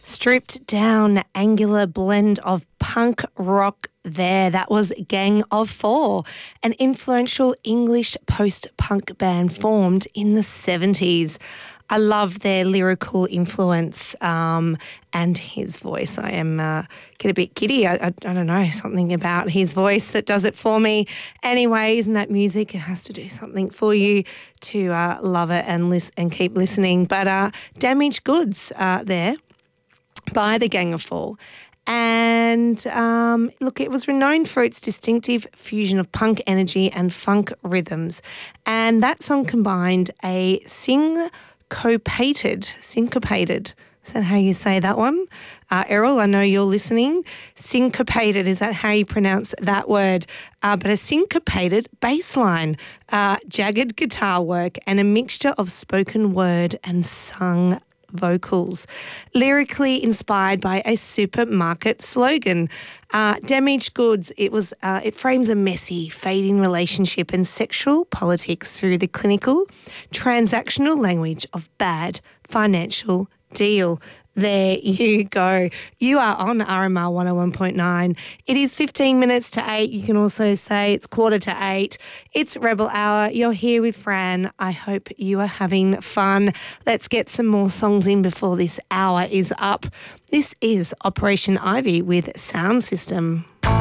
Stripped down, angular blend of punk rock there. That was Gang of Four, an influential English post-punk band formed in the 70s. I love their lyrical influence and his voice. I am get a bit giddy. I don't know, something about his voice that does it for me. Anyway, isn't that music? It has to do something for you to love it and keep listening. But Damaged Goods there by the Gang of Four. And look, it was renowned for its distinctive fusion of punk energy and funk rhythms. And that song combined a syncopated, is that how you say that one? Errol, I know you're listening. Syncopated, is that how you pronounce that word? But a syncopated bass line, jagged guitar work, and a mixture of spoken word and sung vocals, lyrically inspired by a supermarket slogan. Damaged Goods, it frames a messy, fading relationship and sexual politics through the clinical, transactional language of bad financial deal. There you go. You are on RMR 101.9. It is 15 minutes to 8. You can also say it's 7:45. It's Rebel Hour. You're here with Fran. I hope you are having fun. Let's get some more songs in before this hour is up. This is Operation Ivy with Sound System.